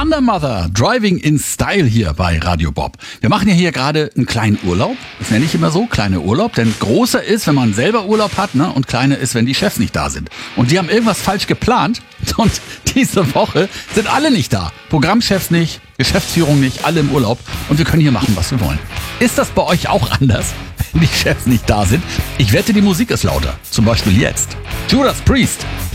Thunder Mother, Driving in Style hier bei Radio Bob. Wir machen ja hier gerade einen kleinen Urlaub. Das nenne ich immer so, kleiner Urlaub. Denn großer ist, wenn man selber Urlaub hat, ne? Und kleiner ist, wenn die Chefs nicht da sind. Und die haben irgendwas falsch geplant. Und diese Woche sind alle nicht da. Programmchefs nicht, Geschäftsführung nicht, alle im Urlaub. Und wir können hier machen, was wir wollen. Ist das bei euch auch anders, wenn die Chefs nicht da sind? Ich wette, die Musik ist lauter. Zum Beispiel jetzt. Judas Priest.